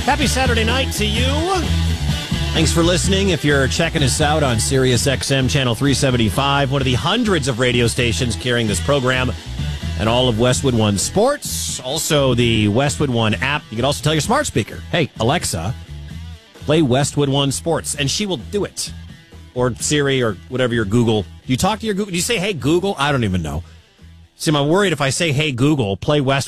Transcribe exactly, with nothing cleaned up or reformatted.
Happy Saturday night to you. Thanks for listening. If you're checking us out on Sirius X M Channel three seventy-five, one of the hundreds of radio stations carrying this program, and all of Westwood One Sports, also the Westwood One app. You can also tell your smart speaker, hey, Alexa, play Westwood One Sports, and she will do it. Or Siri or whatever your Google. Do you talk to your Google? Do you say, hey, Google? I don't even know. See, I'm worried if I say, hey, Google, play Westwood